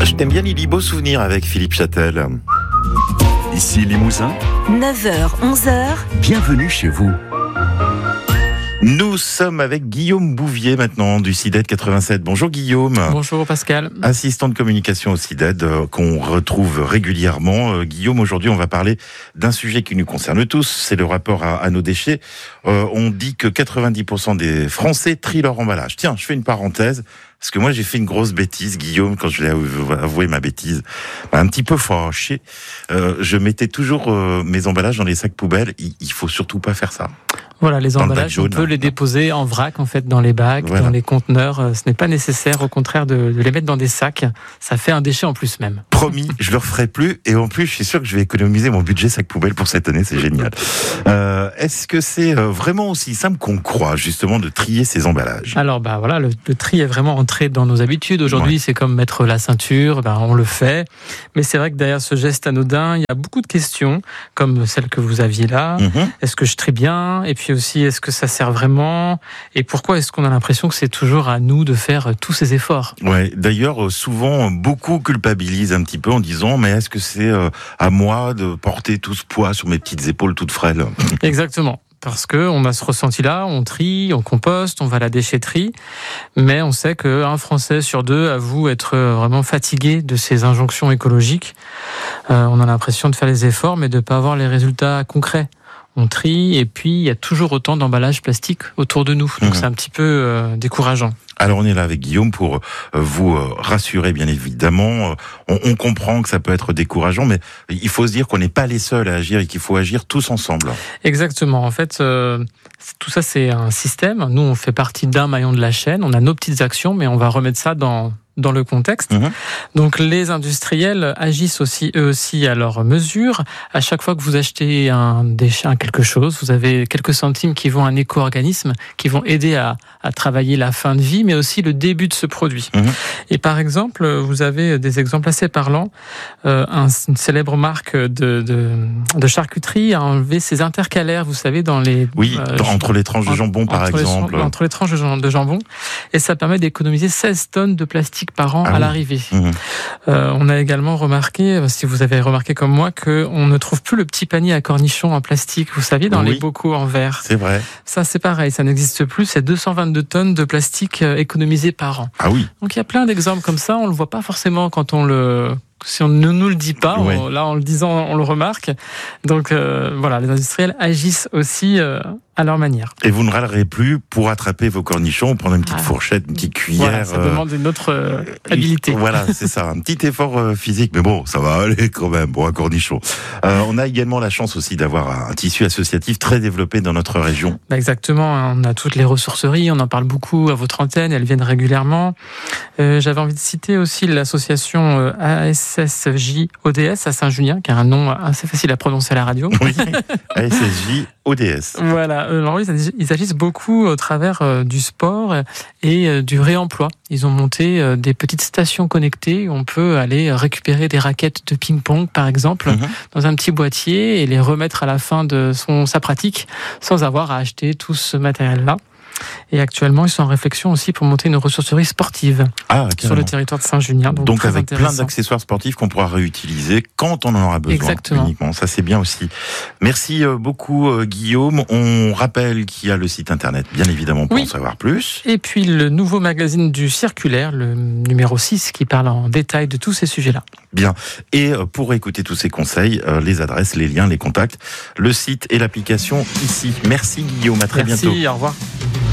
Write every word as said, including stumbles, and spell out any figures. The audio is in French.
Je t'aime bien Lily, beau souvenir avec Philippe Châtel. Ici Limousin, neuf heures, onze heures. Bienvenue chez vous. Nous sommes avec Guillaume Bouvier maintenant du C I D E D quatre-vingt-sept. Bonjour Guillaume. Bonjour Pascal. Assistant de communication au C I D E D euh, qu'on retrouve régulièrement. Euh, Guillaume, aujourd'hui on va parler d'un sujet qui nous concerne tous, c'est le rapport à, à nos déchets. Euh, on dit que quatre-vingt-dix pour cent des Français trient leur emballage. Tiens, je fais une parenthèse. Parce que moi, j'ai fait une grosse bêtise, Guillaume, quand je l'ai avoué ma bêtise. Un petit peu fâché. Euh, je mettais toujours euh, mes emballages dans les sacs poubelles. Il, il faut surtout pas faire ça. Voilà, les Dans le bac emballages, on jaune, peut hein. les déposer en vrac, en fait, dans les bacs, Voilà. dans les conteneurs. Ce n'est pas nécessaire, au contraire, de, de les mettre dans des sacs. Ça fait un déchet en plus même. Promis, je le referai plus. Et en plus, je suis sûr que je vais économiser mon budget sac poubelle pour cette année. C'est génial. Euh, est-ce que c'est vraiment aussi simple qu'on croit, justement, de trier ces emballages ? Alors, bah voilà, le, le tri est vraiment entré dans nos habitudes. Aujourd'hui, ouais. C'est comme mettre la ceinture. Ben, on le fait. Mais c'est vrai que derrière ce geste anodin, il y a beaucoup de questions, comme celle que vous aviez là. Mm-hmm. Est-ce que je trie bien ? Et puis aussi, est-ce que ça sert vraiment ? Et pourquoi est-ce qu'on a l'impression que c'est toujours à nous de faire tous ces efforts ? Ouais. D'ailleurs, souvent, beaucoup culpabilisent un petit peu en disant, mais est-ce que c'est à moi de porter tout ce poids sur mes petites épaules toutes frêles ? Exactement. Parce que on a ce ressenti-là, on trie, on composte, on va à la déchetterie, mais on sait qu'un Français sur deux avoue être vraiment fatigué de ces injonctions écologiques. Euh, on a l'impression de faire les efforts, mais de ne pas avoir les résultats concrets. On trie et puis il y a toujours autant d'emballages plastiques autour de nous. Donc mmh. c'est un petit peu euh, décourageant. Alors on est là avec Guillaume pour vous rassurer bien évidemment. On, on comprend que ça peut être décourageant, mais il faut se dire qu'on n'est pas les seuls à agir et qu'il faut agir tous ensemble. Exactement. En fait, euh, tout ça c'est un système. Nous on fait partie d'un maillon de la chaîne. On a nos petites actions, mais on va remettre ça dans dans le contexte. Mmh. Donc les industriels agissent aussi eux aussi à leur mesure. À chaque fois que vous achetez un déchet, quelque chose, vous avez quelques centimes qui vont à un éco-organisme, qui vont aider à, à travailler la fin de vie, mais aussi le début de ce produit. Mmh. Et par exemple, vous avez des exemples assez parlants. Euh, un, une célèbre marque de, de, de charcuterie a enlevé ses intercalaires, vous savez, dans les... Oui, euh, entre les tranches de jambon, par entre exemple. Les, entre les tranches de jambon. Et ça permet d'économiser seize tonnes de plastique par an ah à oui. l'arrivée. Mmh. Euh, on a également remarqué, si vous avez remarqué comme moi, qu'on ne trouve plus le petit panier à cornichons en plastique, vous savez, dans oui. les bocaux en verre. C'est vrai. Ça, c'est pareil, ça n'existe plus. C'est deux cent vingt-deux tonnes de plastique économisées par an. Ah oui. Donc il y a plein d'exemples comme ça. On ne le voit pas forcément quand on le... Si on ne nous le dit pas, ouais. on, là en le disant, on le remarque. Donc euh, voilà, les industriels agissent aussi euh, à leur manière. Et vous ne râlerez plus pour attraper vos cornichons, prendre une petite ah. fourchette, une petite cuillère. Voilà, ça euh, demande une autre euh, habilité. Voilà, c'est ça, un petit effort euh, physique, mais bon, ça va aller quand même pour un cornichon. Euh, on a également la chance aussi d'avoir un tissu associatif très développé dans notre région. Bah exactement, on a toutes les ressourceries, on en parle beaucoup à votre antenne, elles viennent régulièrement. Euh, j'avais envie de citer aussi l'association euh, A S S J O D S à Saint-Julien, qui a un nom assez facile à prononcer à la radio. Oui, A S S J O D S. Voilà, alors ils agissent beaucoup au travers euh, du sport et euh, du réemploi. Ils ont monté euh, des petites stations connectées où on peut aller récupérer des raquettes de ping-pong, par exemple, mm-hmm. dans un petit boîtier et les remettre à la fin de son, sa pratique sans avoir à acheter tout ce matériel-là. Et actuellement, ils sont en réflexion aussi pour monter une ressourcerie sportive ah, sur le territoire de Saint-Julien. Donc, donc avec plein d'accessoires sportifs qu'on pourra réutiliser quand on en aura besoin. Exactement. Uniquement. Ça, c'est bien aussi. Merci beaucoup, Guillaume. On rappelle qu'il y a le site internet, bien évidemment, pour oui. en savoir plus. Et puis, le nouveau magazine du Circulaire, le numéro six, qui parle en détail de tous ces sujets-là. Bien. Et pour écouter tous ces conseils, les adresses, les liens, les contacts, le site et l'application ici. Merci, Guillaume. À très Merci, bientôt. Merci, au revoir.